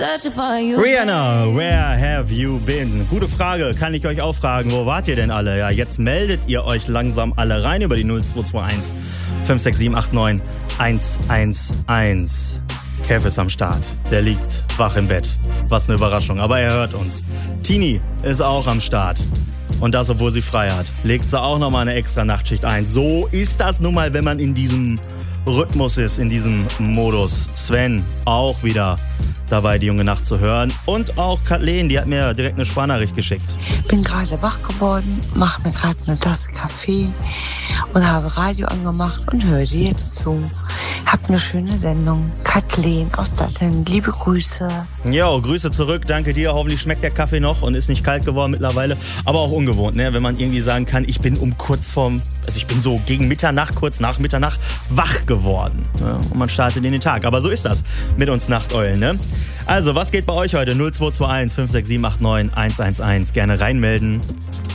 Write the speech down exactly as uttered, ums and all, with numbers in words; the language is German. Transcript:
Rihanna, where have you been? Gute Frage, kann ich euch auch fragen, wo wart ihr denn alle? Ja, jetzt meldet ihr euch langsam alle rein über die null zwei zwei eins fünf sechs sieben acht neun eins eins eins. Kev ist am Start, der liegt wach im Bett. Was eine Überraschung, aber er hört uns. Tini ist auch am Start. Und das, obwohl sie frei hat. Legt sie auch nochmal eine extra Nachtschicht ein. So ist das nun mal, wenn man in diesem Rhythmus ist, in diesem Modus. Sven auch wieder dabei, die junge Nacht zu hören. Und auch Kathleen, die hat mir direkt eine Sprachnachricht geschickt. Bin gerade wach geworden, mache mir gerade eine Tasse Kaffee und habe Radio angemacht und höre dir jetzt zu. Habt eine schöne Sendung. Kathleen aus Datteln, liebe Grüße. Jo, Grüße zurück, danke dir. Hoffentlich schmeckt der Kaffee noch und ist nicht kalt geworden mittlerweile. Aber auch ungewohnt, ne? Wenn man irgendwie sagen kann, ich bin um kurz vorm, also ich bin so gegen Mitternacht, kurz nach Mitternacht wach geworden. Ja? Und man startet in den Tag. Aber so ist das mit uns Nachteulen, ne? Also, was geht bei euch heute? null zwei zwei eins fünf sechs sieben acht neun eins eins eins. Gerne reinmelden.